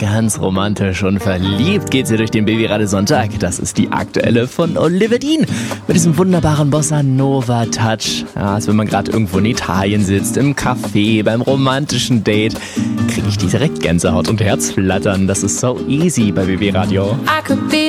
ganz romantisch und verliebt geht sie durch den Babyradio Sonntag. Das ist die aktuelle von Oliver Dean mit diesem wunderbaren Bossa Nova Touch. Ja, als wenn man gerade irgendwo in Italien sitzt, im Café, beim romantischen Date, kriege ich direkt Gänsehaut und Herzflattern. Das ist so easy bei BB Radio.